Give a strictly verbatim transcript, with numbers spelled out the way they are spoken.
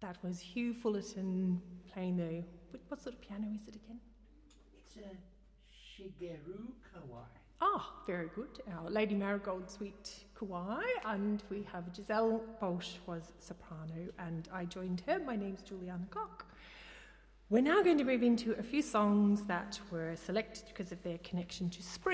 That was Hugh Fullerton playing the... What, what sort of piano is it again? It's a Shigeru Kawai. Ah, very good. Our Lady Marigold Suite Kawai, and we have Giselle Bosch was soprano, and I joined her. My name's Juliana Cock. We're now going to move into a few songs that were selected because of their connection to spring.